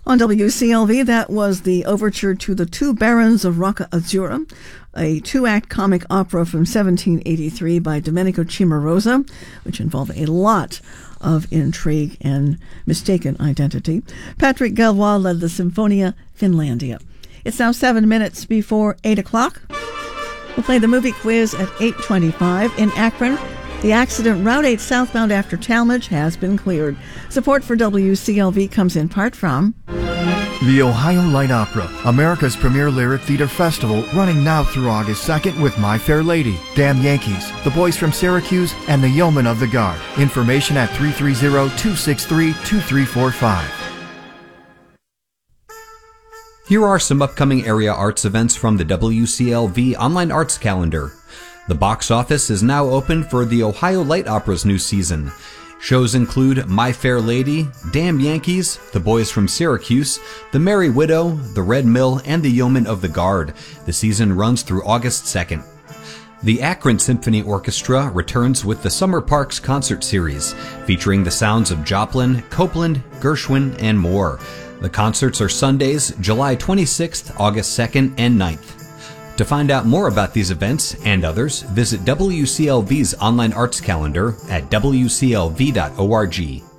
On WCLV, that was the overture to The Two Barons of Rocca Azzurra, a two-act comic opera from 1783 by Domenico Cimarosa, which involved a lot of intrigue and mistaken identity. Patrick Galvois led the Sinfonia Finlandia. It's now 7 minutes before 8 o'clock. We'll play the movie quiz at 8:25. In Akron, the accident Route 8 southbound after Talmadge has been cleared. Support for WCLV comes in part from the Ohio Light Opera, America's premier lyric theater festival, running now through August 2nd with My Fair Lady, Damn Yankees, The Boys from Syracuse, and The Yeomen of the Guard. Information at 330-263-2345. Here are some upcoming area arts events from the WCLV Online Arts Calendar. The box office is now open for the Ohio Light Opera's new season. Shows include My Fair Lady, Damn Yankees, The Boys from Syracuse, The Merry Widow, The Red Mill, and The Yeomen of the Guard. The season runs through August 2nd. The Akron Symphony Orchestra returns with the Summer Parks Concert Series, featuring the sounds of Joplin, Copeland, Gershwin, and more. The concerts are Sundays, July 26th, August 2nd, and 9th. To find out more about these events and others, visit WCLV's online arts calendar at wclv.org.